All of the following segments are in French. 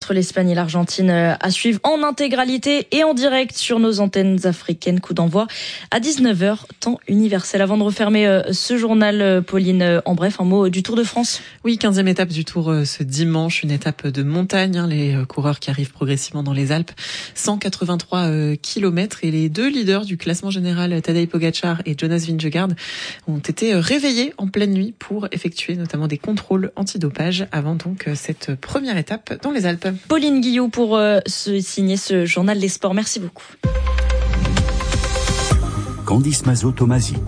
entre l'Espagne et l'Argentine à suivre en intégralité et en direct sur nos antennes africaines. Coup d'envoi à 19h, temps universel. Avant de refermer ce journal, Pauline, en bref, un mot du Tour de France. Oui, 15e étape du Tour ce dimanche, une étape de montagne. Les coureurs qui arrivent progressivement dans les Alpes, 183 km. Et les deux leaders du classement général, Tadej Pogačar et Jonas Vingegaard, ont été réveillés en pleine nuit pour effectuer notamment des contrôles antidopage avant donc cette première étape dans les Alpes. Pauline Guillot pour signer ce journal des sports. Merci beaucoup. Candice Mazot-Tomazic.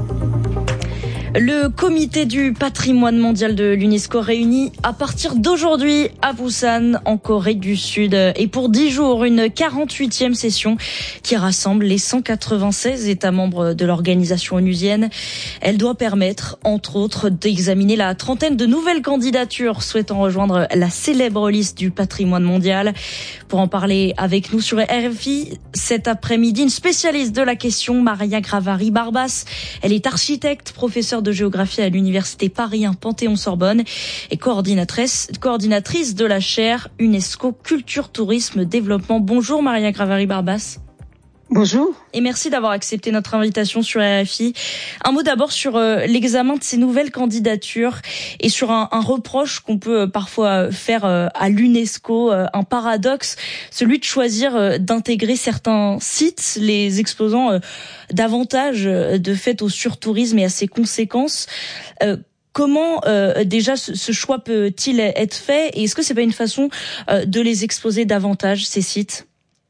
Le comité du patrimoine mondial de l'UNESCO réunit à partir d'aujourd'hui à Busan, en Corée du Sud. Et pour 10 jours, une 48e session qui rassemble les 196 États membres de l'organisation onusienne. Elle doit permettre, entre autres, d'examiner la trentaine de nouvelles candidatures souhaitant rejoindre la célèbre liste du patrimoine mondial. Pour en parler avec nous sur RFI, cet après-midi, une spécialiste de la question, Maria Gravari-Barbas. Elle est architecte, professeure de géographie à l'université Paris 1 Panthéon-Sorbonne et coordinatrice de la chaire UNESCO Culture, Tourisme, Développement. Bonjour Maria Gravari-Barbas. Bonjour. Et merci d'avoir accepté notre invitation sur RFI. Un mot d'abord sur l'examen de ces nouvelles candidatures et sur un reproche qu'on peut parfois faire à l'UNESCO, un paradoxe, celui de choisir d'intégrer certains sites, les exposant davantage de fait au surtourisme et à ses conséquences. Comment déjà ce choix peut-il être fait et est-ce que c'est pas une façon de les exposer davantage, ces sites ?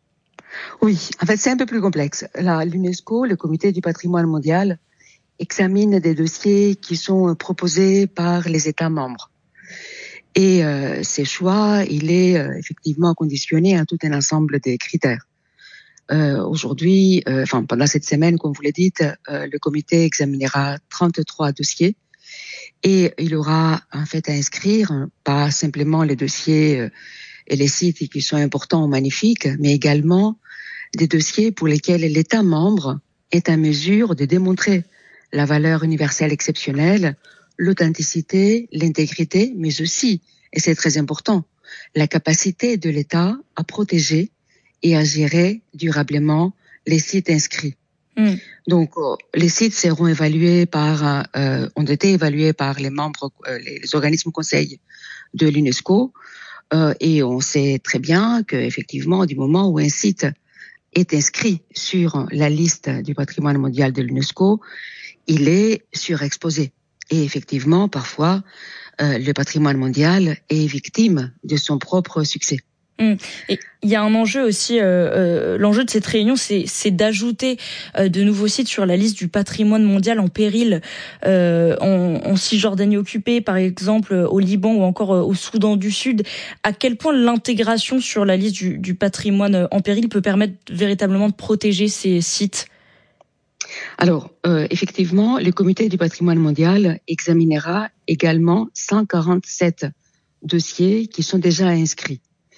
Oui, en fait, c'est un peu plus complexe. L'UNESCO, le Comité du patrimoine mondial, examine des dossiers qui sont proposés par les États membres. Et ces choix, il est effectivement conditionné à tout un ensemble de critères. Aujourd'hui, pendant cette semaine, comme vous le dites, le comité examinera 33 dossiers et il aura en fait à inscrire pas simplement les dossiers et les sites qui sont importants ou magnifiques, mais également des dossiers pour lesquels l'État membre est en mesure de démontrer la valeur universelle exceptionnelle, l'authenticité, l'intégrité, mais aussi, et c'est très important, la capacité de l'État à protéger et à gérer durablement les sites inscrits. Donc, les sites seront évalués ont été évalués par les membres, les organismes conseils de l'UNESCO, et on sait très bien qu'effectivement, du moment où un site est inscrit sur la liste du patrimoine mondial de l'UNESCO, il est surexposé. Et effectivement, parfois, le patrimoine mondial est victime de son propre succès. Et il y a un enjeu aussi, l'enjeu de cette réunion, c'est d'ajouter de nouveaux sites sur la liste du patrimoine mondial en péril en Cisjordanie occupée, par exemple au Liban ou encore au Soudan du Sud. À quel point l'intégration sur la liste du patrimoine en péril peut permettre véritablement de protéger ces sites ? Alors, effectivement, le Comité du patrimoine mondial examinera également 147 dossiers qui sont déjà inscrits.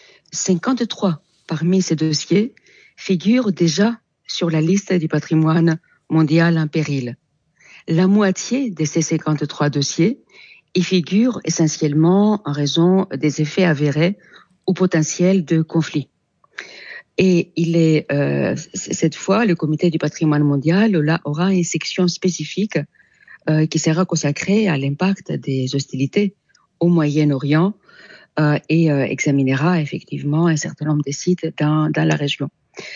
53 parmi ces dossiers figurent déjà sur la liste du patrimoine mondial en péril. La moitié de ces 53 dossiers y figurent essentiellement en raison des effets avérés ou potentiels de conflits. Et cette fois, le Comité du patrimoine mondial aura une section spécifique qui sera consacrée à l'impact des hostilités au Moyen-Orient et examinera effectivement un certain nombre de sites dans la région.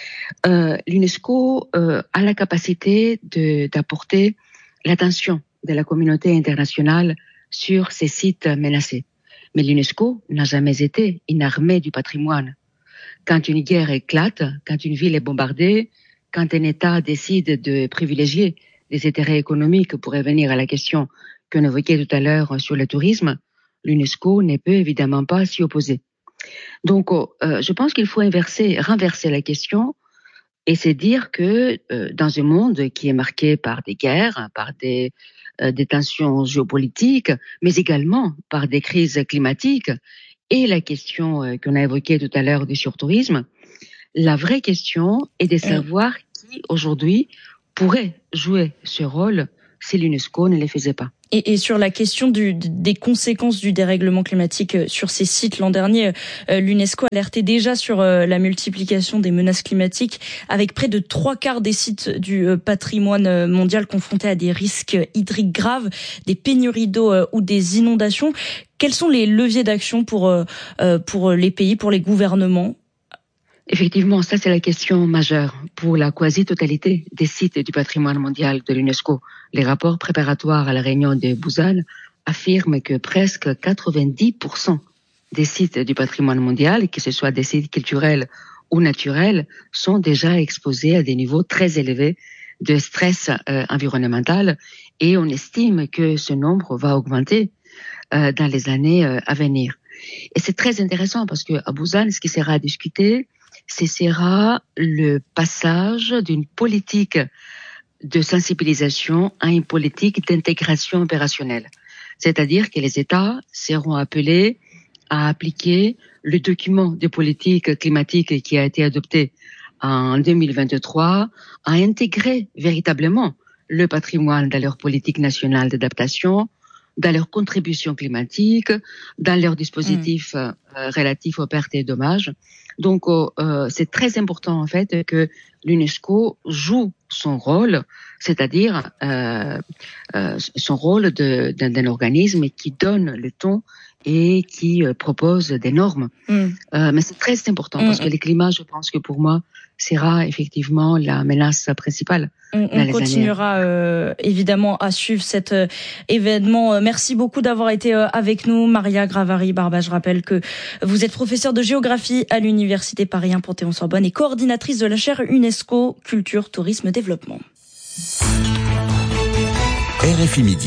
L'UNESCO a la capacité d'apporter l'attention de la communauté internationale sur ces sites menacés. Mais l'UNESCO n'a jamais été une armée du patrimoine. Quand une guerre éclate, quand une ville est bombardée, quand un État décide de privilégier des intérêts économiques pour revenir à la question qu'on évoquait tout à l'heure sur le tourisme, l'UNESCO ne peut évidemment pas s'y opposer. Donc, je pense qu'il faut renverser la question et se dire que dans un monde qui est marqué par des guerres, par des tensions géopolitiques, mais également par des crises climatiques et la question qu'on a évoquée tout à l'heure du surtourisme, la vraie question est de savoir qui aujourd'hui pourrait jouer ce rôle si l'UNESCO ne les faisait pas. Et sur la question des conséquences du dérèglement climatique sur ces sites, l'an dernier, l'UNESCO alertait déjà sur la multiplication des menaces climatiques, avec près de 3/4 des sites du patrimoine mondial confrontés à des risques hydriques graves, des pénuries d'eau ou des inondations. Quels sont les leviers d'action pour les pays, pour les gouvernements ? Effectivement, ça c'est la question majeure pour la quasi-totalité des sites du patrimoine mondial de l'UNESCO. Les rapports préparatoires à la réunion de Busan affirment que presque 90% des sites du patrimoine mondial, que ce soit des sites culturels ou naturels, sont déjà exposés à des niveaux très élevés de stress environnemental, et on estime que ce nombre va augmenter dans les années à venir. Et c'est très intéressant parce que à Busan, ce qui sera discuté, ce sera le passage d'une politique de sensibilisation à une politique d'intégration opérationnelle. C'est-à-dire que les États seront appelés à appliquer le document de politique climatique qui a été adopté en 2023, à intégrer véritablement le patrimoine dans leur politique nationale d'adaptation, dans leurs contributions climatiques, dans leurs dispositifs relatifs aux pertes et dommages. Donc, c'est très important en fait que l'UNESCO joue son rôle, c'est-à-dire son rôle d'un organisme qui donne le ton et qui propose des normes. Mais c'est très important parce que le climat, je pense que pour moi, sera effectivement la menace principale. On continuera évidemment à suivre cet événement. Merci beaucoup d'avoir été avec nous, Maria Gravari-Barba. Je rappelle que vous êtes professeure de géographie à l'Université Paris 1 Panthéon-Sorbonne et coordinatrice de la chaire UNESCO Culture, Tourisme, Développement. RFI Midi.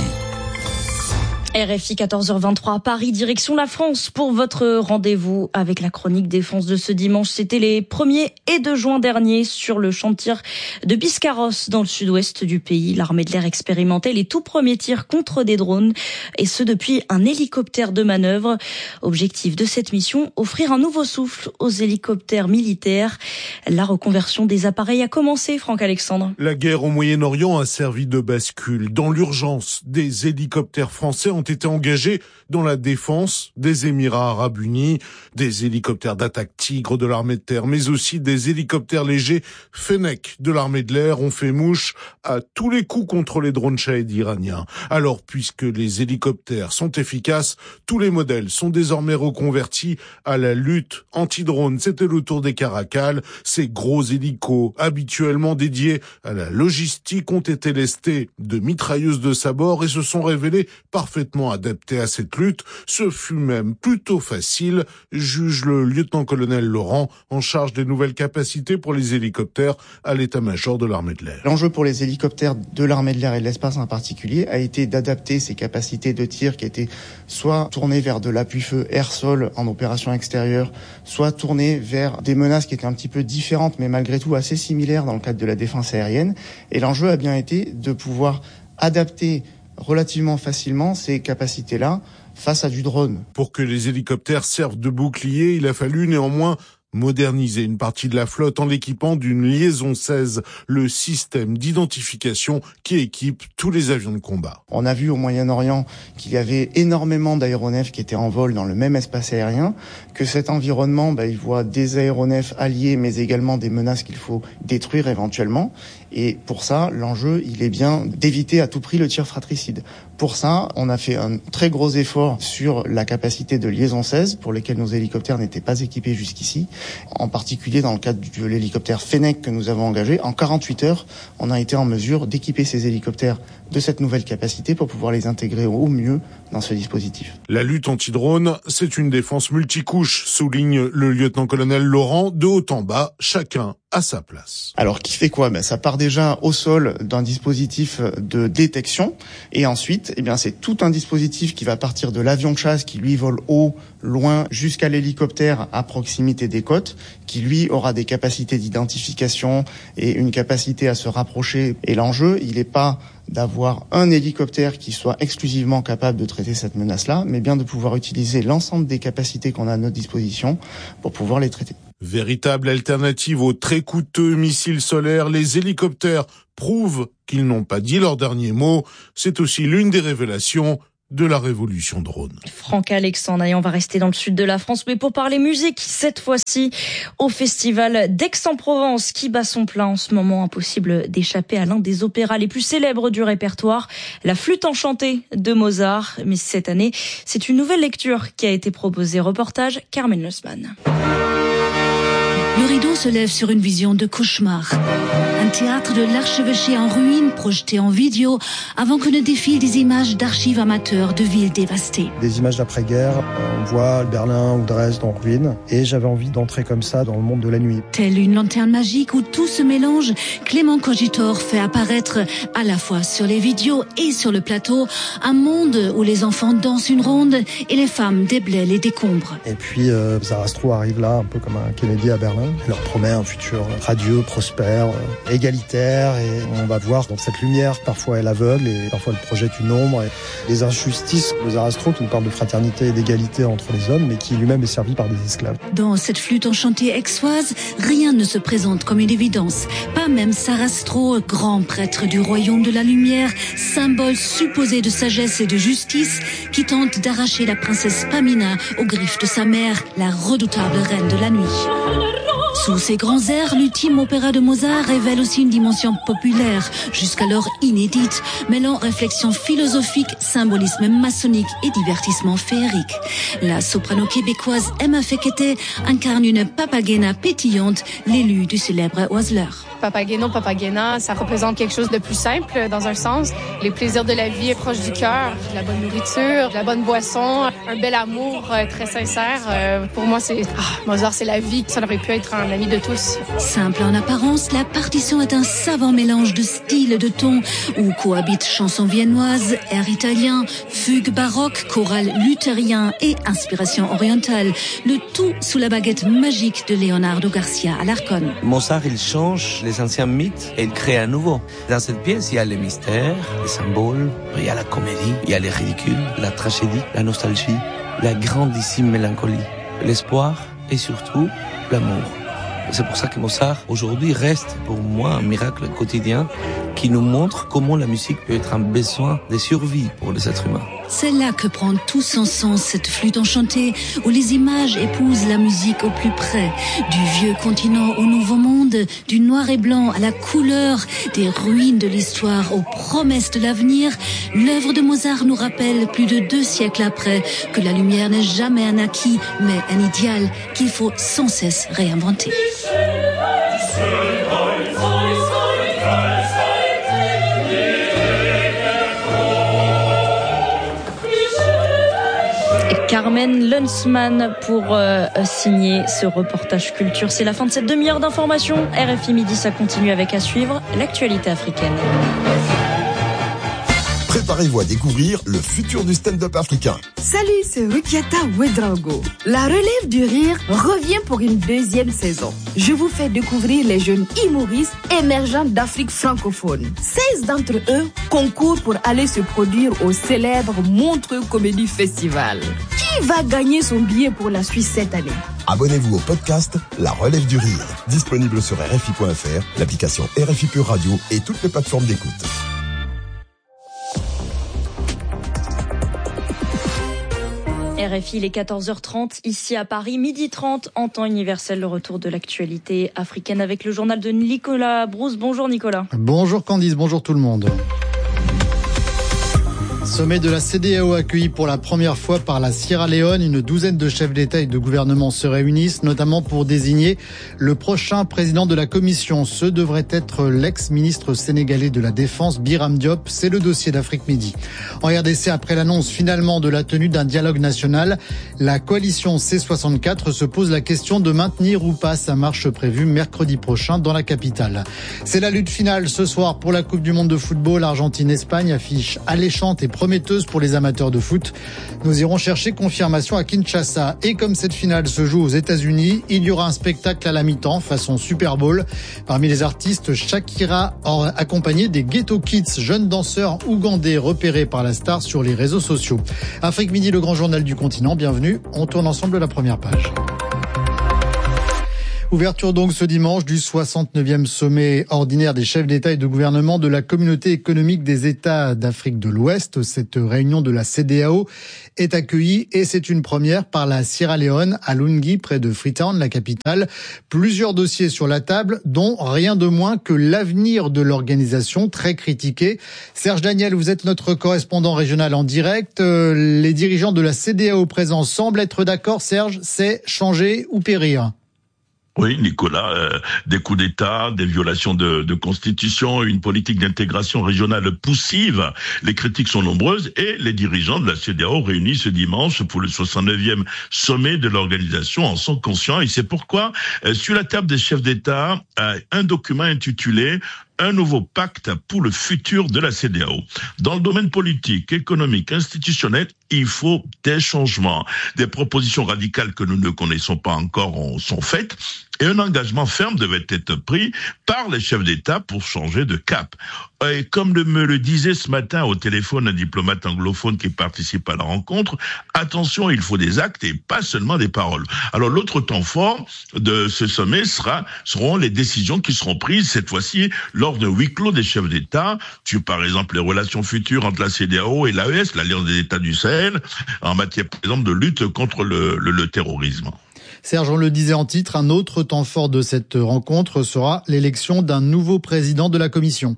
RFI 14h23 à Paris, direction la France pour votre rendez-vous avec la chronique défense de ce dimanche. C'était les 1er et 2 juin dernier sur le champ de tir de Biscarrosse dans le sud-ouest du pays. L'armée de l'air expérimentait les tout premiers tirs contre des drones et ce depuis un hélicoptère de manœuvre. Objectif de cette mission, offrir un nouveau souffle aux hélicoptères militaires. La reconversion des appareils a commencé, Franck Alexandre. La guerre au Moyen-Orient a servi de bascule. Dans l'urgence, des hélicoptères français ont été engagés dans la défense des Émirats Arabes Unis, des hélicoptères d'attaque Tigre de l'armée de terre, mais aussi des hélicoptères légers Fennec de l'armée de l'air ont fait mouche à tous les coups contre les drones Shahed iraniens. Alors, puisque les hélicoptères sont efficaces, tous les modèles sont désormais reconvertis à la lutte anti-drone. C'était le tour des Caracal. Ces gros hélicos, habituellement dédiés à la logistique, ont été lestés de mitrailleuses de sabord et se sont révélés parfaitement adaptés à cette lutte. Ce fut même plutôt facile, juge le lieutenant-colonel Laurent, en charge des nouvelles capacités pour les hélicoptères à l'état-major de l'armée de l'air. L'enjeu pour les hélicoptères de l'armée de l'air et de l'espace en particulier a été d'adapter ces capacités de tir qui étaient soit tournées vers de l'appui-feu air-sol en opération extérieure, soit tournées vers des menaces qui étaient un petit peu différentes mais malgré tout assez similaires dans le cadre de la défense aérienne. Et l'enjeu a bien été de pouvoir adapter relativement facilement ces capacités-là face à du drone. Pour que les hélicoptères servent de bouclier, il a fallu néanmoins moderniser une partie de la flotte en l'équipant d'une Liaison 16, le système d'identification qui équipe tous les avions de combat. On a vu au Moyen-Orient qu'il y avait énormément d'aéronefs qui étaient en vol dans le même espace aérien, que cet environnement, il voit des aéronefs alliés, mais également des menaces qu'il faut détruire éventuellement. Et pour ça, l'enjeu, il est bien d'éviter à tout prix le tir fratricide. Pour ça, on a fait un très gros effort sur la capacité de Liaison 16, pour lesquelles nos hélicoptères n'étaient pas équipés jusqu'ici. En particulier dans le cadre de l'hélicoptère Fennec que nous avons engagé, en 48 heures, on a été en mesure d'équiper ces hélicoptères de cette nouvelle capacité pour pouvoir les intégrer au mieux dans ce dispositif. La lutte anti-drone, c'est une défense multicouche, souligne le lieutenant-colonel Laurent. De haut en bas, chacun à sa place. Alors, qui fait quoi ? Ça part déjà au sol d'un dispositif de détection et ensuite, c'est tout un dispositif qui va partir de l'avion de chasse qui lui vole haut, loin, jusqu'à l'hélicoptère à proximité des côtes, qui lui aura des capacités d'identification et une capacité à se rapprocher. Et l'enjeu, il n'est pas d'avoir un hélicoptère qui soit exclusivement capable de traiter cette menace-là, mais bien de pouvoir utiliser l'ensemble des capacités qu'on a à notre disposition pour pouvoir les traiter. Véritable alternative aux très coûteux missiles solaires, les hélicoptères prouvent qu'ils n'ont pas dit leur dernier mot. C'est aussi l'une des révélations de la révolution drone. Franck Alexandre, et on va rester dans le sud de la France, mais pour parler musique, cette fois-ci au festival d'Aix-en-Provence qui bat son plein en ce moment. Impossible d'échapper à l'un des opéras les plus célèbres du répertoire, la Flûte enchantée de Mozart. Mais cette année, c'est une nouvelle lecture qui a été proposée. Reportage Carmen Lösmann. Le rideau se lève sur une vision de cauchemar. Un théâtre de l'archevêché en ruine projeté en vidéo avant que ne défilent des images d'archives amateurs de villes dévastées. Des images d'après-guerre, on voit Berlin ou Dresde en ruine et j'avais envie d'entrer comme ça dans le monde de la nuit. Telle une lanterne magique où tout se mélange, Clément Cogitor fait apparaître à la fois sur les vidéos et sur le plateau un monde où les enfants dansent une ronde et les femmes déblaient les décombres. Et puis Sarastro arrive là un peu comme un Kennedy à Berlin. Il leur promet un futur radieux, prospère, égalitaire et on va voir dans cette lumière, parfois elle aveugle et parfois elle projette une ombre. Et les injustices de Sarastro qui nous parle de fraternité et d'égalité entre les hommes mais qui lui-même est servi par des esclaves. Dans cette flûte enchantée aixoise, rien ne se présente comme une évidence. Pas même Sarastro, grand prêtre du royaume de la lumière, symbole supposé de sagesse et de justice, qui tente d'arracher la princesse Pamina aux griffes de sa mère, la redoutable reine de la nuit. Sous ces grands airs, l'ultime opéra de Mozart révèle aussi une dimension populaire, jusqu'alors inédite, mêlant réflexion philosophique, symbolisme maçonnique et divertissement féerique. La soprano québécoise Emma Fekete incarne une papagena pétillante, l'élue du célèbre Oiseleur. Papageno, papagena, ça représente quelque chose de plus simple dans un sens. Les plaisirs de la vie est proche du cœur, de la bonne nourriture, de la bonne boisson, un bel amour très sincère. Pour moi, Mozart, c'est la vie. Ça aurait pu être un ami de tous. Simple en apparence, la partition est un savant mélange de styles et de tons où cohabitent chansons viennoises, airs italiens, fugues baroques, chorales luthériens et inspiration orientale. Le tout sous la baguette magique de Leonardo Garcia Alarcón. Mozart, il change les anciens mythes et il crée un nouveau. Dans cette pièce, il y a les mystères, les symboles, il y a la comédie, il y a les ridicules, la tragédie, la nostalgie, la grandissime mélancolie, l'espoir et surtout l'amour. C'est pour ça que Mozart, aujourd'hui, reste pour moi un miracle quotidien qui nous montre comment la musique peut être un besoin de survie pour les êtres humains. C'est là que prend tout son sens cette flûte enchantée, où les images épousent la musique au plus près. Du vieux continent au nouveau monde, du noir et blanc à la couleur, des ruines de l'histoire aux promesses de l'avenir, l'œuvre de Mozart nous rappelle plus de 2 siècles après que la lumière n'est jamais un acquis, mais un idéal qu'il faut sans cesse réinventer. Carmen Lösmann pour signer ce reportage culture. C'est la fin de cette demi-heure d'information. RFI Midi, ça continue avec à suivre l'actualité africaine. Préparez-vous à découvrir le futur du stand-up africain. Salut, c'est Rukiata Ouedraogo. La relève du rire revient pour une 2e saison. Je vous fais découvrir les jeunes humoristes émergents d'Afrique francophone. 16 d'entre eux concourent pour aller se produire au célèbre Montreux Comedy Festival. Qui va gagner son billet pour la Suisse cette année? Abonnez-vous au podcast La Relève du Rire, disponible sur RFI.fr, l'application RFI Pure Radio et toutes les plateformes d'écoute. RFI, il est 14h30, ici à Paris, 12h30, en temps universel, le retour de l'actualité africaine avec le journal de Nicolas Brousse. Bonjour Nicolas. Bonjour Candice, bonjour tout le monde. Sommet de la CEDEAO accueilli pour la première fois par la Sierra Leone. Une douzaine de chefs d'État et de gouvernement se réunissent, notamment pour désigner le prochain président de la Commission. Ce devrait être l'ex-ministre sénégalais de la Défense, Biram Diop. C'est le dossier d'Afrique Midi. En RDC, après l'annonce finalement de la tenue d'un dialogue national, la coalition C64 se pose la question de maintenir ou pas sa marche prévue mercredi prochain dans la capitale. C'est la lutte finale ce soir pour la Coupe du Monde de football. Argentine-Espagne, affiche alléchante et prometteuse pour les amateurs de foot. Nous irons chercher confirmation à Kinshasa. Et comme cette finale se joue aux États-Unis, il y aura un spectacle à la mi-temps façon Super Bowl. Parmi les artistes, Shakira accompagnée des Ghetto Kids, jeunes danseurs ougandais repérés par la star sur les réseaux sociaux. Afrique Midi, le grand journal du continent. Bienvenue. On tourne ensemble la première page. Ouverture donc ce dimanche du 69e sommet ordinaire des chefs d'État et de gouvernement de la Communauté économique des États d'Afrique de l'Ouest. Cette réunion de la CEDEAO est accueillie, et c'est une première, par la Sierra Leone à Lungi, près de Freetown, la capitale. Plusieurs dossiers sur la table, dont rien de moins que l'avenir de l'organisation, très critiqué. Serge Daniel, vous êtes notre correspondant régional en direct. Les dirigeants de la CEDEAO présents semblent être d'accord. Serge, c'est changer ou périr? Oui, Nicolas, des coups d'État, des violations de constitution, une politique d'intégration régionale poussive. Les critiques sont nombreuses et les dirigeants de la CEDEAO réunis ce dimanche pour le 69e sommet de l'organisation en sont conscients, et c'est pourquoi sur la table des chefs d'État, un document intitulé un nouveau pacte pour le futur de la CEDEAO. Dans le domaine politique, économique, institutionnel, il faut des changements. Des propositions radicales que nous ne connaissons pas encore sont faites, et un engagement ferme devait être pris par les chefs d'État pour changer de cap. Et comme me le disait ce matin au téléphone un diplomate anglophone qui participe à la rencontre, attention, il faut des actes et pas seulement des paroles. Alors l'autre temps fort de ce sommet seront les décisions qui seront prises cette fois-ci lors d'un huis clos des chefs d'État, sur par exemple les relations futures entre la CEDEAO et l'AES, l'Alliance des États du Sahel, en matière par exemple de lutte contre le terrorisme. Serge, on le disait en titre, un autre temps fort de cette rencontre sera l'élection d'un nouveau président de la Commission.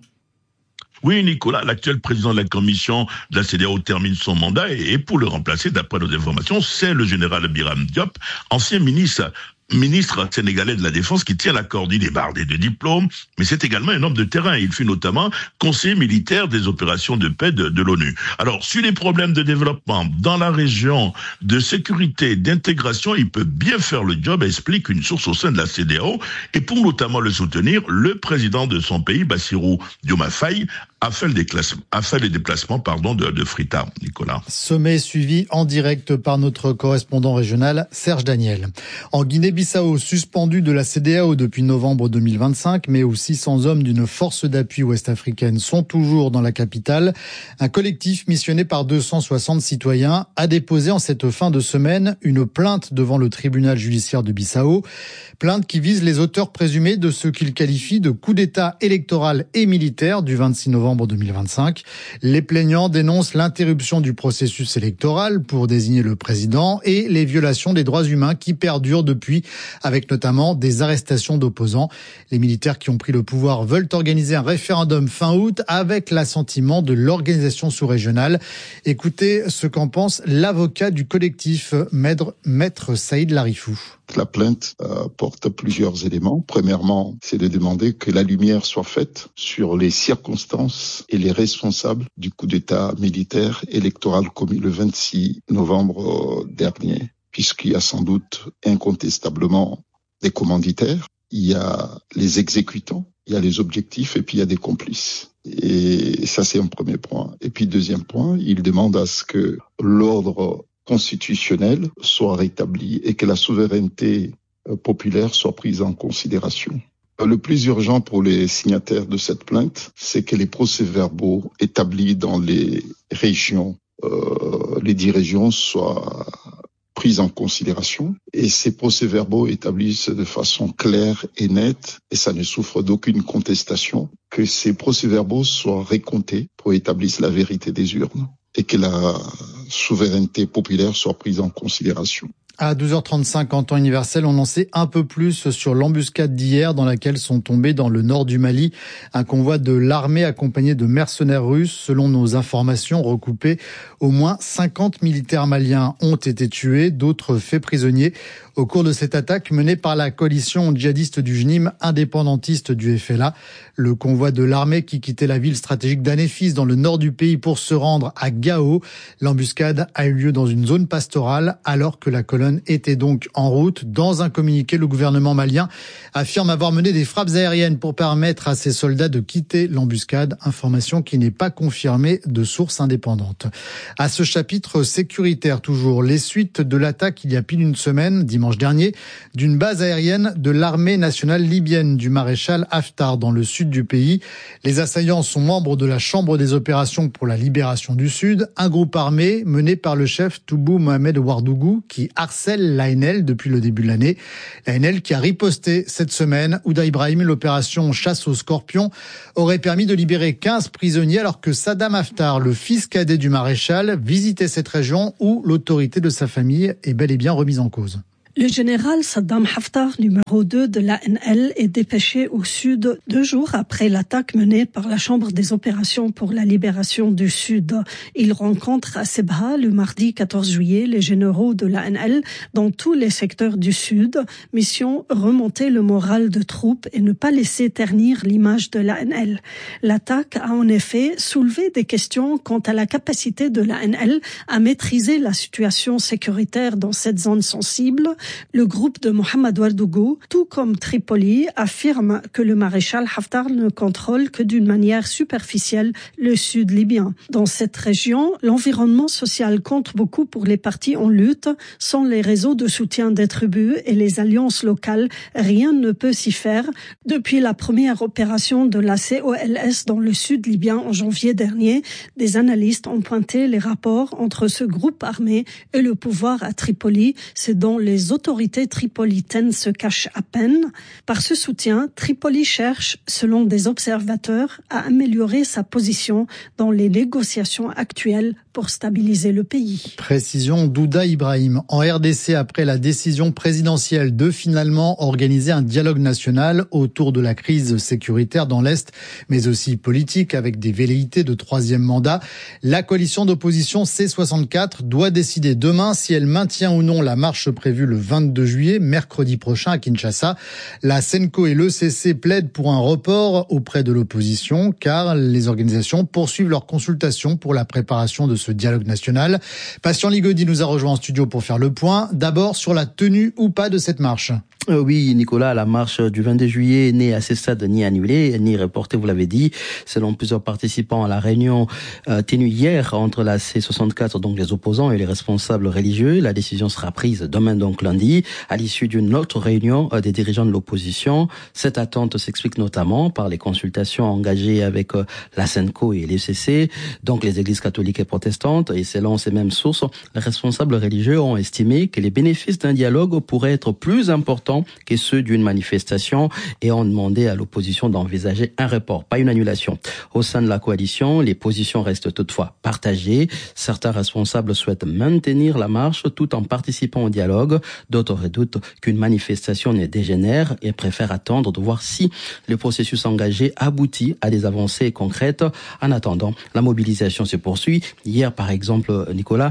Oui, Nicolas, l'actuel président de la commission de la CEDEAO termine son mandat, et pour le remplacer, d'après nos informations, c'est le général Biram Diop, ancien ministre sénégalais de la Défense, qui tient la corde. Il est bardé de diplômes, mais c'est également un homme de terrain. Il fut notamment conseiller militaire des opérations de paix de l'ONU. Alors, sur les problèmes de développement dans la région, de sécurité, d'intégration, il peut bien faire le job, explique une source au sein de la CEDEAO. Et pour notamment le soutenir, le président de son pays, Bassirou Diomaye Faye, a fait le déplacement de Freetown, Nicolas. Sommet suivi en direct par notre correspondant régional, Serge Daniel. En Guinée-Bissau, suspendu de la CEDEAO depuis novembre 2025, mais où 600 hommes d'une force d'appui ouest-africaine sont toujours dans la capitale, un collectif missionné par 260 citoyens a déposé en cette fin de semaine une plainte devant le tribunal judiciaire de Bissau. Plainte qui vise les auteurs présumés de ce qu'il qualifie de coup d'État électoral et militaire du 26 novembre 2025. Les plaignants dénoncent l'interruption du processus électoral pour désigner le président et les violations des droits humains qui perdurent depuis, avec notamment des arrestations d'opposants. Les militaires qui ont pris le pouvoir veulent organiser un référendum fin août avec l'assentiment de l'organisation sous-régionale. Écoutez ce qu'en pense l'avocat du collectif, Maître Saïd Larifou. La plainte porte plusieurs éléments. Premièrement, c'est de demander que la lumière soit faite sur les circonstances et les responsables du coup d'État militaire électoral commis le 26 novembre dernier, puisqu'il y a sans doute incontestablement des commanditaires, il y a les exécutants, il y a les objectifs et puis il y a des complices. Et ça, c'est un premier point. Et puis deuxième point, il demande à ce que l'ordre constitutionnel soit rétabli et que la souveraineté populaire soit prise en considération. Le plus urgent pour les signataires de cette plainte, c'est que les procès-verbaux établis dans les régions, les 10 régions, soient pris en considération, et ces procès-verbaux établissent de façon claire et nette, et ça ne souffre d'aucune contestation, que ces procès-verbaux soient récomptés pour établir la vérité des urnes et que la souveraineté populaire soit prise en considération. À 12h35 en temps universel, on en sait un peu plus sur l'embuscade d'hier dans laquelle sont tombés dans le nord du Mali un convoi de l'armée accompagné de mercenaires russes. Selon nos informations recoupées, au moins 50 militaires maliens ont été tués, d'autres faits prisonniers au cours de cette attaque menée par la coalition djihadiste du JNIM, indépendantiste du FLA. Le convoi de l'armée qui quittait la ville stratégique d'Anéfis dans le nord du pays pour se rendre à Gao. L'embuscade a eu lieu dans une zone pastorale alors que la colonne était donc en route. Dans un communiqué, le gouvernement malien affirme avoir mené des frappes aériennes pour permettre à ses soldats de quitter l'embuscade, information qui n'est pas confirmée de sources indépendantes. À ce chapitre sécuritaire toujours, les suites de l'attaque il y a pile une semaine, dimanche dimanche dernier d'une base aérienne de l'armée nationale libyenne du maréchal Haftar dans le sud du pays. Les assaillants sont membres de la Chambre des opérations pour la libération du Sud, un groupe armé mené par le chef Toubou Mohamed Ouardougou qui harcèle l'ANL depuis le début de l'année. L'ANL qui a riposté cette semaine. Ouda Ibrahim, l'opération chasse aux scorpions aurait permis de libérer 15 prisonniers alors que Saddam Haftar, le fils cadet du maréchal, visitait cette région où l'autorité de sa famille est bel et bien remise en cause. Le général Saddam Haftar, numéro 2 de l'ANL, est dépêché au sud 2 jours après l'attaque menée par la Chambre des opérations pour la libération du Sud. Il rencontre à Sebha le mardi 14 juillet les généraux de l'ANL dans tous les secteurs du Sud. Mission remonter le moral de troupes et ne pas laisser ternir l'image de l'ANL. L'attaque a en effet soulevé des questions quant à la capacité de l'ANL à maîtriser la situation sécuritaire dans cette zone sensible. Le groupe de Mohamed Ouardougou, tout comme Tripoli, affirme que le maréchal Haftar ne contrôle que d'une manière superficielle le sud libyen. Dans cette région, l'environnement social compte beaucoup pour les partis en lutte. Sans les réseaux de soutien des tribus et les alliances locales, rien ne peut s'y faire. Depuis la première opération de la COLS dans le sud libyen en janvier dernier, des analystes ont pointé les rapports entre ce groupe armé et le pouvoir à Tripoli. C'est dont les autorités tripolitaines se cachent à peine. Par ce soutien, Tripoli cherche, selon des observateurs, à améliorer sa position dans les négociations actuelles pour stabiliser le pays. Précision d'Ouda Ibrahim. En RDC, après la décision présidentielle de finalement organiser un dialogue national autour de la crise sécuritaire dans l'Est, mais aussi politique avec des velléités de troisième mandat, la coalition d'opposition C64 doit décider demain si elle maintient ou non la marche prévue le 22 juillet, mercredi prochain à Kinshasa. La Senko et l'ECC plaident pour un report auprès de l'opposition car les organisations poursuivent leurs consultations pour la préparation de ce dialogue national. Patient Ligodi nous a rejoint en studio pour faire le point. D'abord sur la tenue ou pas de cette marche. Oui, Nicolas, la marche du 22 juillet n'est à ce stade ni annulée, ni reportée, vous l'avez dit. Selon plusieurs participants à la réunion tenue hier entre la C64, donc les opposants et les responsables religieux, la décision sera prise demain, donc lundi, à l'issue d'une autre réunion des dirigeants de l'opposition. Cette attente s'explique notamment par les consultations engagées avec la Senko et l'ECC, donc les églises catholiques et protestantes. Et selon ces mêmes sources, les responsables religieux ont estimé que les bénéfices d'un dialogue pourraient être plus importants que ceux d'une manifestation et ont demandé à l'opposition d'envisager un report, pas une annulation. Au sein de la coalition, les positions restent toutefois partagées. Certains responsables souhaitent maintenir la marche tout en participant au dialogue. D'autres redoutent qu'une manifestation ne dégénère et préfèrent attendre de voir si le processus engagé aboutit à des avancées concrètes. En attendant, la mobilisation se poursuit. Hier, par exemple, Nicolas,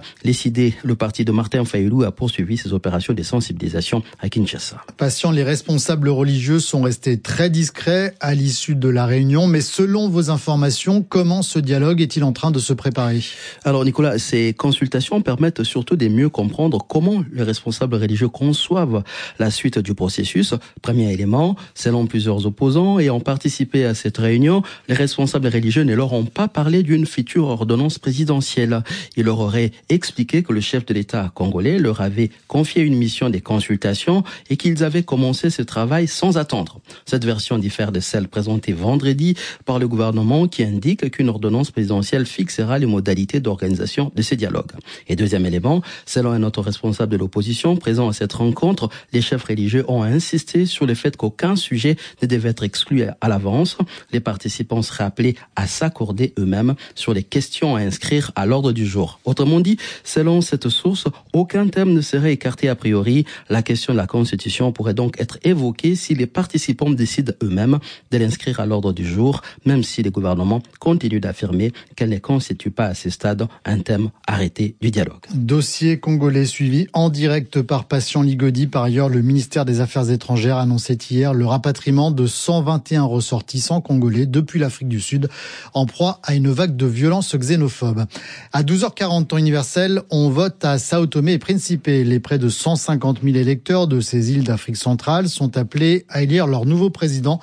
le parti de Martin Fayulu a poursuivi ses opérations de sensibilisation à Kinshasa. Patient, les responsables religieux sont restés très discrets à l'issue de la réunion, mais selon vos informations, comment ce dialogue est-il en train de se préparer? Alors Nicolas, ces consultations permettent surtout de mieux comprendre comment les responsables religieux conçoivent la suite du processus. Premier élément, selon plusieurs opposants ayant participé à cette réunion, les responsables religieux ne leur ont pas parlé d'une future ordonnance présidentielle. Ils leur auraient expliqué que le chef de l'État congolais leur avait confié une mission de consultation et qu'ils avaient commencé ce travail sans attendre. Cette version diffère de celle présentée vendredi par le gouvernement qui indique qu'une ordonnance présidentielle fixera les modalités d'organisation de ces dialogues. Et deuxième élément, selon un autre responsable de l'opposition présent à cette rencontre, les chefs religieux ont insisté sur le fait qu'aucun sujet ne devait être exclu à l'avance. Les participants seraient appelés à s'accorder eux-mêmes sur les questions à inscrire à l'ordre du jour. Autrement dit, selon cette source, aucun thème ne serait écarté a priori. La question de la Constitution pourrait donc être évoquée si les participants décident eux-mêmes de l'inscrire à l'ordre du jour, même si le gouvernement continue d'affirmer qu'elle ne constitue pas à ce stade un thème arrêté du dialogue. Dossier congolais suivi en direct par Patient Ligodi. Par ailleurs, le ministère des Affaires étrangères annonçait hier le rapatriement de 121 ressortissants congolais depuis l'Afrique du Sud, en proie à une vague de violences xénophobes. À 12h40, temps universel, on vote à Sao Tomé et Principe. Les près de 150 000 électeurs de ces îles d'Afrique centrale sont appelés à élire leur nouveau président.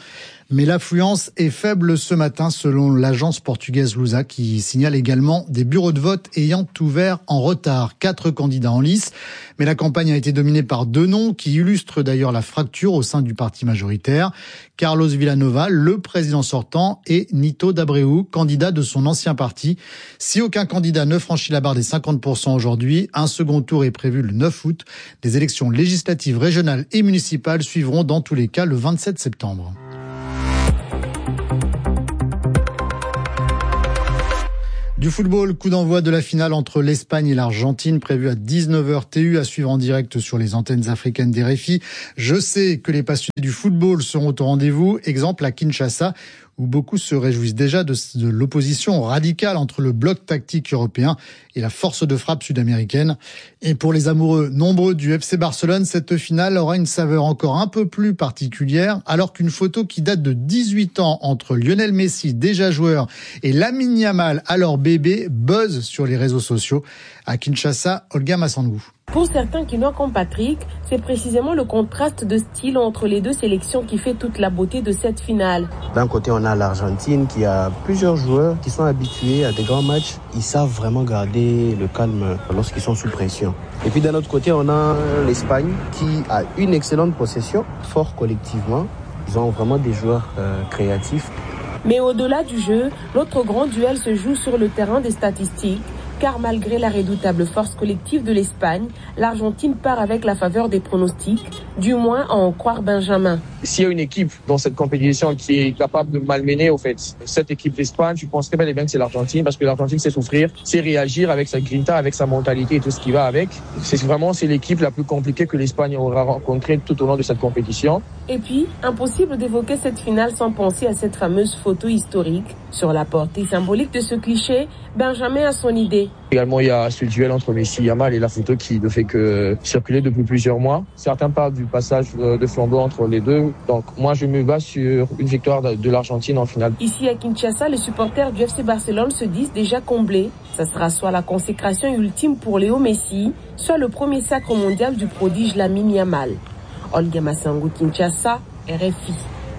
Mais l'affluence est faible ce matin selon l'agence portugaise Lusa qui signale également des bureaux de vote ayant ouvert en retard. 4 candidats en lice, mais la campagne a été dominée par 2 noms qui illustrent d'ailleurs la fracture au sein du parti majoritaire. Carlos Villanova, le président sortant, et Nito d'Abreu, candidat de son ancien parti. Si aucun candidat ne franchit la barre des 50% aujourd'hui, un second tour est prévu le 9 août. Les élections législatives, régionales et municipales suivront dans tous les cas le 27 septembre. Du football, coup d'envoi de la finale entre l'Espagne et l'Argentine, prévue à 19h TU, à suivre en direct sur les antennes africaines d'RFI. Je sais que les passionnés du football seront au rendez-vous. Exemple à Kinshasa, où beaucoup se réjouissent déjà de l'opposition radicale entre le bloc tactique européen et la force de frappe sud-américaine. Et pour les amoureux nombreux du FC Barcelone, cette finale aura une saveur encore un peu plus particulière, alors qu'une photo qui date de 18 ans entre Lionel Messi, déjà joueur, et Lamine Yamal, alors bébé, buzz sur les réseaux sociaux. À Kinshasa, Olga Massangou. Pour certains Quinois comme Patrick, c'est précisément le contraste de style entre les deux sélections qui fait toute la beauté de cette finale. D'un côté, on a l'Argentine qui a plusieurs joueurs qui sont habitués à des grands matchs. Ils savent vraiment garder le calme lorsqu'ils sont sous pression. Et puis d'un autre côté, on a l'Espagne qui a une excellente possession, fort collectivement. Ils ont vraiment des joueurs créatifs. Mais au-delà du jeu, l'autre grand duel se joue sur le terrain des statistiques. Car malgré la redoutable force collective de l'Espagne, l'Argentine part avec la faveur des pronostics, du moins à en croire Benjamin. S'il y a une équipe dans cette compétition qui est capable de malmener, au fait, cette équipe d'Espagne, je pense très bel et bien que c'est l'Argentine, parce que l'Argentine sait souffrir, sait réagir avec sa grinta, avec sa mentalité et tout ce qui va avec. C'est l'équipe la plus compliquée que l'Espagne aura rencontrée tout au long de cette compétition. Et puis, impossible d'évoquer cette finale sans penser à cette fameuse photo historique. Sur la portée symbolique de ce cliché, Benjamin a son idée. Également, il y a ce duel entre Messi et Yamal et la photo qui ne fait que circuler depuis plusieurs mois. Certains parlent du passage de flambeau entre les deux. Donc, moi, je me base sur une victoire de l'Argentine en finale. Ici à Kinshasa, les supporters du FC Barcelone se disent déjà comblés. Ça sera soit la consécration ultime pour Léo Messi, soit le premier sacre mondial du prodige Lamine Yamal. Olga Massangou, Kinshasa, RFI.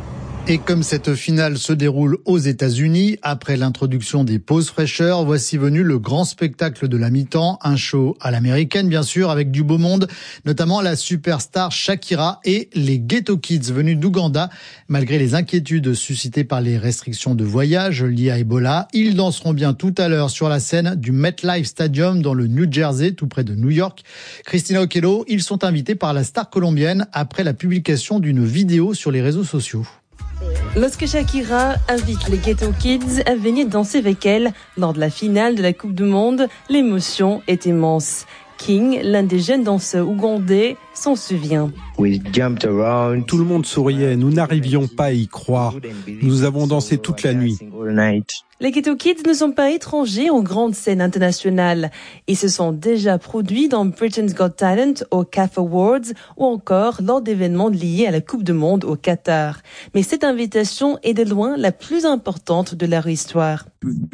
Et comme cette finale se déroule aux États-Unis, après l'introduction des pauses fraîcheurs, voici venu le grand spectacle de la mi-temps, un show à l'américaine bien sûr, avec du beau monde, notamment la superstar Shakira et les Ghetto Kids venus d'Ouganda. Malgré les inquiétudes suscitées par les restrictions de voyage liées à Ebola, ils danseront bien tout à l'heure sur la scène du MetLife Stadium dans le New Jersey, tout près de New York. Christina Okello, ils sont invités par la star colombienne après la publication d'une vidéo sur les réseaux sociaux. Lorsque Shakira invite les Ghetto Kids à venir danser avec elle lors de la finale de la Coupe du Monde, l'émotion est immense. King, l'un des jeunes danseurs ougandais, s'en souvient. Tout le monde souriait, nous n'arrivions pas à y croire. Nous avons dansé toute la nuit. Les Ghetto Kids ne sont pas étrangers aux grandes scènes internationales. Ils se sont déjà produits dans Britain's Got Talent, aux CAF Awards ou encore lors d'événements liés à la Coupe du Monde au Qatar. Mais cette invitation est de loin la plus importante de leur histoire.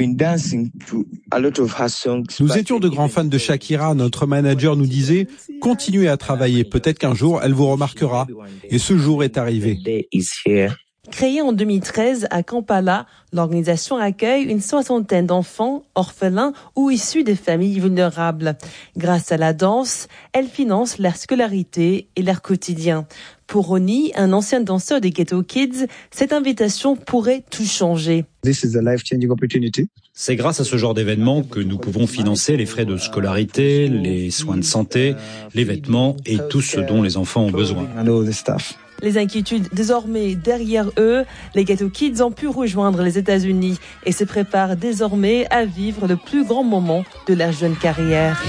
Nous étions de grands fans de Shakira. Notre manager nous disait « Continuez à travailler, peut-être qu'un jour elle vous remarquera ». Et ce jour est arrivé. Créée en 2013 à Kampala, l'organisation accueille une 60aine d'enfants, orphelins ou issus des familles vulnérables. Grâce à la danse, elle finance leur scolarité et leur quotidien. Pour Ronnie, un ancien danseur des Ghetto Kids, cette invitation pourrait tout changer. C'est grâce à ce genre d'événement que nous pouvons financer les frais de scolarité, les soins de santé, les vêtements et tout ce dont les enfants ont besoin. Les inquiétudes désormais derrière eux, les Ghetto Kids ont pu rejoindre les États-Unis et se préparent désormais à vivre le plus grand moment de leur jeune carrière.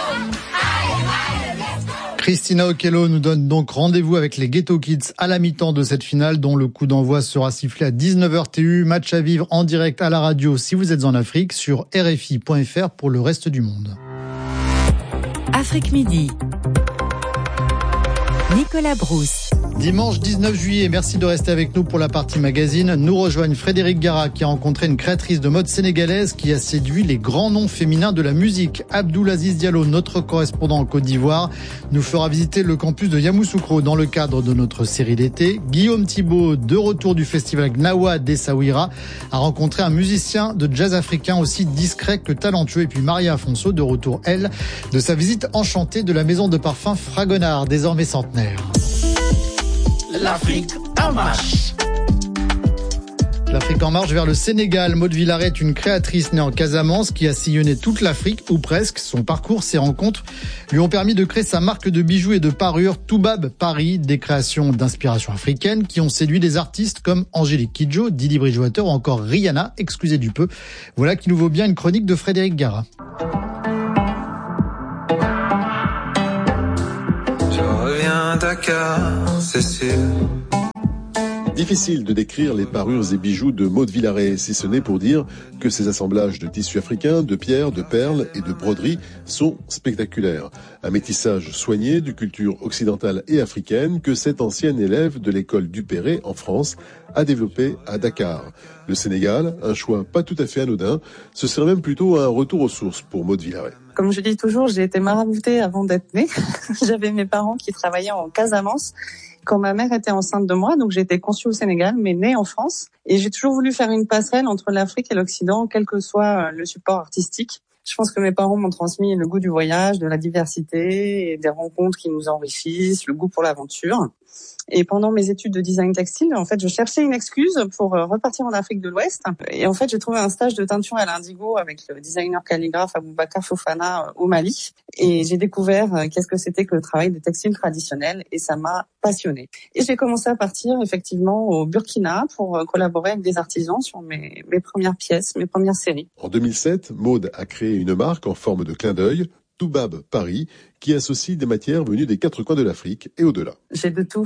Christina Okello nous donne donc rendez-vous avec les Ghetto Kids à la mi-temps de cette finale dont le coup d'envoi sera sifflé à 19h TU. Match à vivre en direct à la radio si vous êtes en Afrique sur RFI.fr pour le reste du monde. Afrique Midi. Nicolas Brousse. Dimanche 19 juillet, merci de rester avec nous pour la partie magazine. Nous rejoignent Frédéric Gara qui a rencontré une créatrice de mode sénégalaise qui a séduit les grands noms féminins de la musique. Abdoulaziz Diallo, notre correspondant en Côte d'Ivoire, nous fera visiter le campus de Yamoussoukro dans le cadre de notre série d'été. Guillaume Thibault, de retour du festival Gnawa d'Essaouira, a rencontré un musicien de jazz africain aussi discret que talentueux. Et puis Maria Afonso, de retour, elle, de sa visite enchantée de la maison de parfum Fragonard, désormais centenaire. L'Afrique en marche. L'Afrique en marche vers le Sénégal. Maud Villaret est une créatrice née en Casamance qui a sillonné toute l'Afrique, ou presque. Son parcours, ses rencontres lui ont permis de créer sa marque de bijoux et de parures Toubab Paris, des créations d'inspiration africaine qui ont séduit des artistes comme Angélique Kidjo, Didi Bridgewater ou encore Rihanna, excusez du peu. Voilà qui nous vaut bien une chronique de Frédéric Gara. Dakar, c'est sûr. Difficile de décrire les parures et bijoux de Maud Villaret, si ce n'est pour dire que ces assemblages de tissus africains, de pierres, de perles et de broderies sont spectaculaires. Un métissage soigné de culture occidentale et africaine que cette ancienne élève de l'école Duperré en France a développé à Dakar. Le Sénégal, un choix pas tout à fait anodin, ce serait même plutôt un retour aux sources pour Maud Villaret. Comme je dis toujours, j'ai été maraboutée avant d'être née. J'avais mes parents qui travaillaient en Casamance quand ma mère était enceinte de moi, donc j'ai été conçue au Sénégal, mais née en France. Et j'ai toujours voulu faire une passerelle entre l'Afrique et l'Occident, quel que soit le support artistique. Je pense que mes parents m'ont transmis le goût du voyage, de la diversité, et des rencontres qui nous enrichissent, le goût pour l'aventure. Et pendant mes études de design textile, en fait, je cherchais une excuse pour repartir en Afrique de l'Ouest. Et en fait, j'ai trouvé un stage de teinture à l'indigo avec le designer calligraphe Aboubacar Fofana au Mali. Et j'ai découvert qu'est-ce que c'était que le travail de textile traditionnel et ça m'a passionnée. Et j'ai commencé à partir effectivement au Burkina pour collaborer avec des artisans sur mes premières pièces, mes premières séries. En 2007, Maud a créé une marque en forme de clin d'œil, Toubab Paris, qui associe des matières venues des quatre coins de l'Afrique et au-delà. J'ai de tout.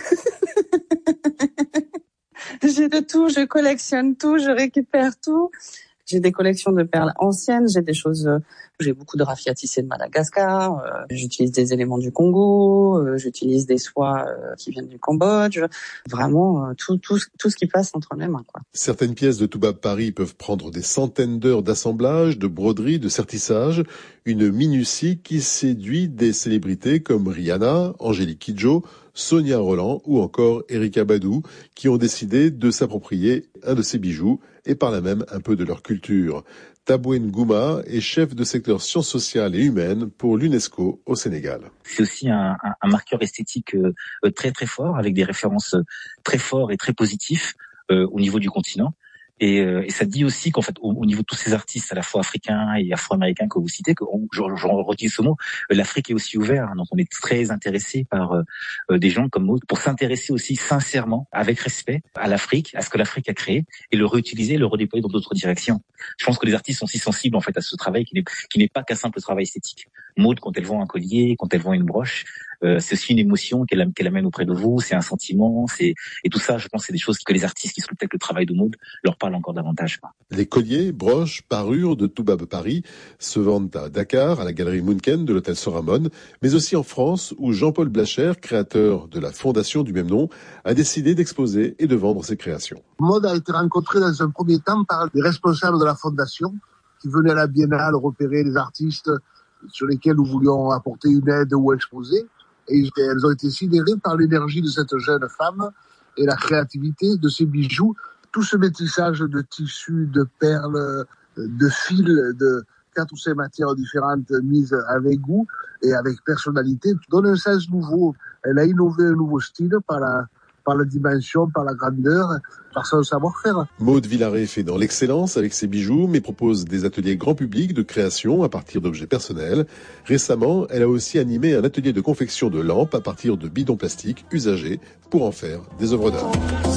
J'ai de tout, je collectionne tout, je récupère tout. J'ai des collections de perles anciennes, j'ai des choses, j'ai beaucoup de raffia tissé de Madagascar, j'utilise des éléments du Congo, j'utilise des soies qui viennent du Cambodge, vraiment tout ce qui passe entre mes mains, quoi. Certaines pièces de Toubab Paris peuvent prendre des centaines d'heures d'assemblage, de broderie, de sertissage, une minutie qui séduit des célébrités comme Rihanna, Angélique Kidjo, Sonia Roland ou encore Erykah Badu qui ont décidé de s'approprier un de ces bijoux et par là même un peu de leur culture. Taboué Ngouma est chef de secteur sciences sociales et humaines pour l'UNESCO au Sénégal. C'est aussi un marqueur esthétique très très fort avec des références très forts et très positifs au niveau du continent. Et ça dit aussi qu'en fait, au niveau de tous ces artistes, à la fois africains et afro-américains que vous citez, que je redis ce mot, l'Afrique est aussi ouverte. Donc, on est très intéressé par des gens comme Maud pour s'intéresser aussi sincèrement, avec respect, à l'Afrique, à ce que l'Afrique a créé, et le réutiliser, le redéployer dans d'autres directions. Je pense que les artistes sont si sensibles en fait à ce travail qui n'est pas qu'un simple travail esthétique. Maud, quand elle vend un collier, quand elle vend une broche, c'est aussi une émotion qu'elle amène auprès de vous, c'est un sentiment, et tout ça, je pense, c'est des choses que les artistes qui scrutent le travail de Maud leur parlent encore davantage. Les colliers, broches, parures de Toubab Paris se vendent à Dakar, à la galerie Munken de l'hôtel Soramon, mais aussi en France, où Jean-Paul Blacher, créateur de la fondation du même nom, a décidé d'exposer et de vendre ses créations. Maud a été rencontrée dans un premier temps par les responsables de la fondation, qui venaient à la Biennale repérer les artistes sur lesquels nous voulions apporter une aide ou exposer. Et elles ont été sidérées par l'énergie de cette jeune femme et la créativité de ces bijoux. Tout ce métissage de tissus, de perles, de fils, de 4 ou 5 matières différentes mises avec goût et avec personnalité donne un sens nouveau. Elle a innové un nouveau style par la dimension, par la grandeur, par son savoir-faire. Maud Villaret fait dans l'excellence avec ses bijoux, mais propose des ateliers grand public de création à partir d'objets personnels. Récemment, elle a aussi animé un atelier de confection de lampes à partir de bidons plastiques usagés pour en faire des œuvres d'art.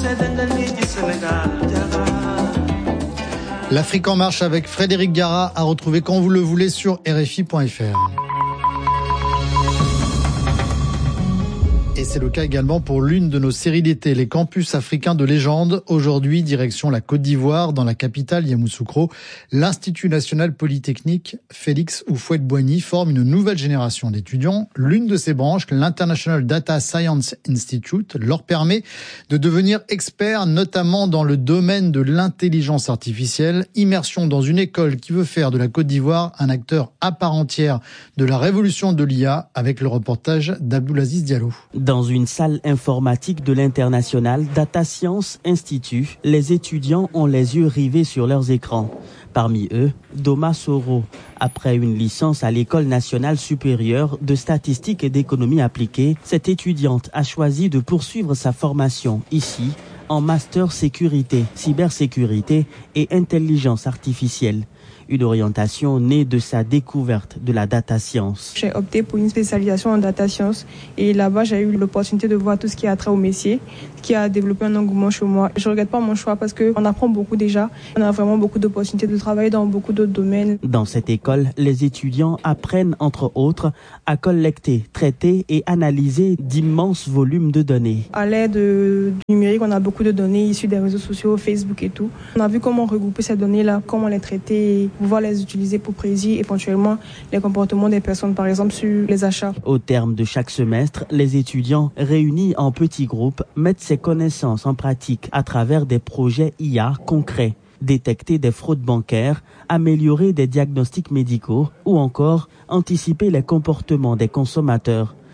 L'Afrique en marche avec Frédéric Gara à retrouver quand vous le voulez sur RFI.fr. Et c'est le cas également pour l'une de nos séries d'été, les campus africains de légende. Aujourd'hui, direction la Côte d'Ivoire, dans la capitale Yamoussoukro. L'Institut national polytechnique Félix Houphouët-Boigny forme une nouvelle génération d'étudiants. L'une de ces branches, l'International Data Science Institute, leur permet de devenir experts, notamment dans le domaine de l'intelligence artificielle. Immersion dans une école qui veut faire de la Côte d'Ivoire un acteur à part entière de la révolution de l'IA, avec le reportage d'Abdoulaziz Diallo. Dans une salle informatique de l'International Data Science Institute, les étudiants ont les yeux rivés sur leurs écrans. Parmi eux, Doma Soro. Après une licence à l'École nationale supérieure de statistique et d'économie appliquée, cette étudiante a choisi de poursuivre sa formation ici, en master sécurité, cybersécurité et intelligence artificielle. Une orientation née de sa découverte de la data science. J'ai opté pour une spécialisation en data science et là-bas j'ai eu l'opportunité de voir tout ce qui a trait au métier, qui a développé un engouement chez moi. Je ne regrette pas mon choix parce qu'on apprend beaucoup déjà. On a vraiment beaucoup d'opportunités de travailler dans beaucoup d'autres domaines. Dans cette école, les étudiants apprennent entre autres à collecter, traiter et analyser d'immenses volumes de données. À l'aide du numérique, on a beaucoup de données issues des réseaux sociaux, Facebook et tout. On a vu comment regrouper ces données-là, comment les traiter et pouvoir les utiliser pour prédire éventuellement les comportements des personnes, par exemple sur les achats. Au terme de chaque semestre, les étudiants réunis en petits groupes mettent ces connaissances en pratique à travers des projets IA concrets. Détecter des fraudes bancaires, améliorer des diagnostics médicaux ou encore anticiper les comportements des consommateurs.